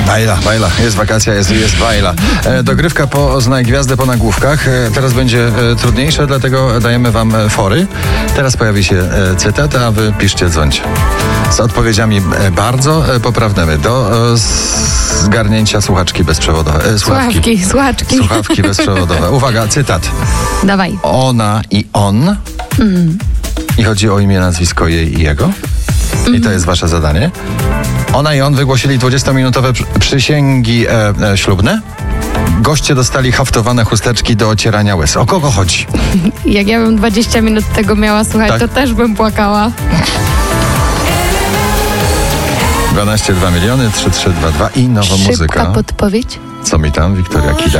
Bajla. Jest wakacja, jest bajla. Dogrywka po Znaj Gwiazdę po nagłówkach. Teraz będzie trudniejsze, dlatego dajemy wam fory. Teraz pojawi się cytat, a wy piszcie, dzwońcie. Z odpowiedziami bardzo poprawnymi. Do zgarnięcia słuchaczki bezprzewodowe. Słuchawki bezprzewodowe. Uwaga, cytat. Dawaj. Ona i on. I chodzi o imię, nazwisko jej i jego. I to jest wasze zadanie. Ona i on wygłosili 20-minutowe przysięgi ślubne. Goście dostali haftowane chusteczki do ocierania łez. O kogo chodzi? Jak ja bym 20 minut tego miała słuchać, tak? To też bym płakała. 12 2 miliony 3322 i nowa muzyka. Szybka podpowiedź. Co mi tam, Wiktoria Kida?